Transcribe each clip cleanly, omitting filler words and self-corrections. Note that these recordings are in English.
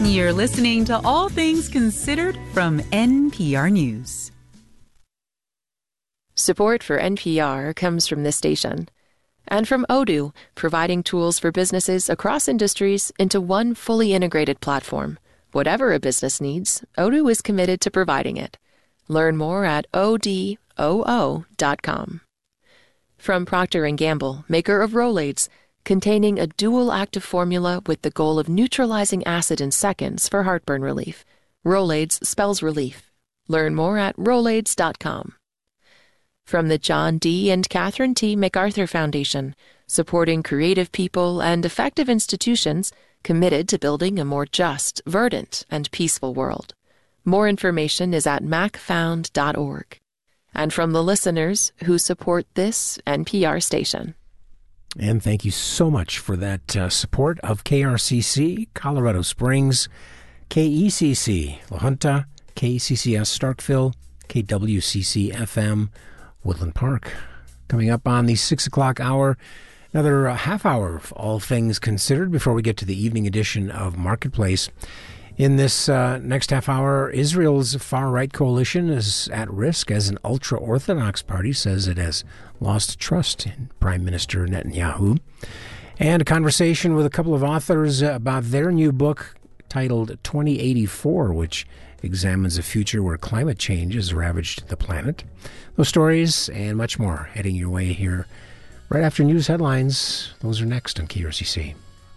You're listening to All Things Considered from NPR News. Support for NPR comes from this station and from Odoo, providing tools for businesses across industries into one fully integrated platform. Whatever a business needs, Odoo is committed to providing it. Learn more at odoo.com. From Procter & Gamble, maker of Rolaids, containing a dual active formula with the goal of neutralizing acid in seconds for heartburn relief. Rolaids spells relief. Learn more at rolaids.com. From the John D. and Catherine T. MacArthur Foundation, supporting creative people and effective institutions committed to building a more just, verdant, and peaceful world. More information is at macfound.org. And from the listeners who support this NPR station. And thank you so much for that support of KRCC, Colorado Springs, KECC, La Junta, KCCS, Starkville, KWCC FM, Woodland Park. Coming up on the 6 o'clock hour, another half hour of All Things Considered before we get to the evening edition of Marketplace. In this next half hour, Israel's far-right coalition is at risk as an ultra-Orthodox party says it has lost trust in Prime Minister Netanyahu. And a conversation with a couple of authors about their new book titled 2084, which examines a future where climate change has ravaged the planet. Those stories and much more heading your way here right after news headlines. Those are next on KRCC.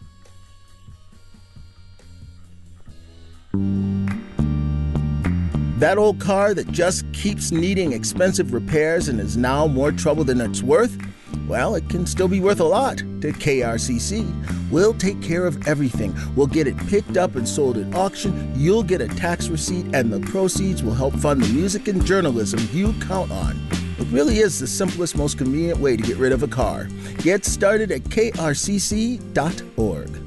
That old car that just keeps needing expensive repairs and is now more trouble than it's worth? Well, it can still be worth a lot to KRCC. We'll take care of everything. We'll get it picked up and sold at auction. You'll get a tax receipt, and the proceeds will help fund the music and journalism you count on. It really is the simplest, most convenient way to get rid of a car. Get started at krcc.org.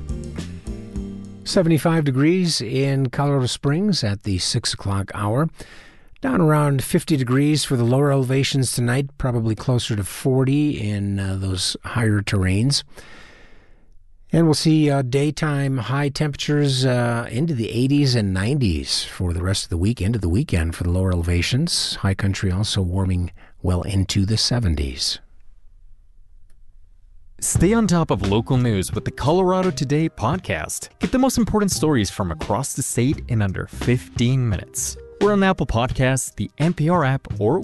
75 degrees in Colorado Springs at the 6 o'clock hour. Down around 50 degrees for the lower elevations tonight, probably closer to 40 in those higher terrains. And we'll see daytime high temperatures into the 80s and 90s for the rest of the week, into the weekend for the lower elevations. High country also warming well into the 70s. Stay on top of local news with the Colorado Today podcast. Get the most important stories from across the state in under 15 minutes. We're on Apple Podcasts, the NPR app, or